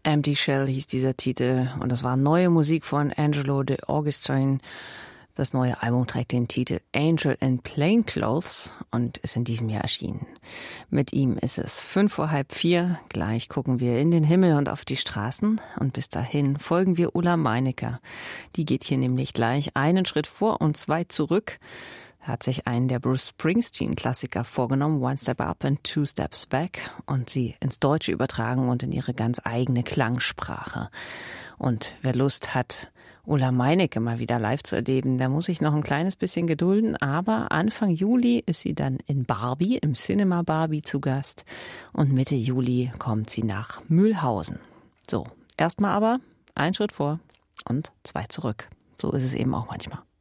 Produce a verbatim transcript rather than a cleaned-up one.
Empty Shell hieß dieser Titel und das war neue Musik von Angelo De Augustine. Das neue Album trägt den Titel Angel in Plain Clothes und ist in diesem Jahr erschienen. Mit ihm ist es fünf vor halb vier. Gleich gucken wir in den Himmel und auf die Straßen. Und bis dahin folgen wir Ulla Meinecker. Die geht hier nämlich gleich einen Schritt vor und zwei zurück. Hat sich einen der Bruce Springsteen-Klassiker vorgenommen, One Step Up and Two Steps Back, und sie ins Deutsche übertragen und in ihre ganz eigene Klangsprache. Und wer Lust hat, Ulla Meinecker mal wieder live zu erleben, der muss sich noch ein kleines bisschen gedulden, aber Anfang Juli ist sie dann in Barbie, im Cinema Barbie zu Gast, und Mitte Juli kommt sie nach Mühlhausen. So, erstmal aber ein Schritt vor und zwei zurück. So ist es eben auch manchmal.